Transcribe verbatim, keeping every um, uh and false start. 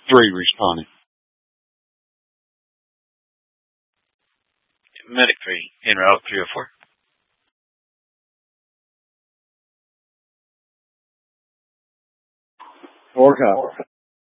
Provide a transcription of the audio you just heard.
three responding. Medic three, en route three oh four. Four copy.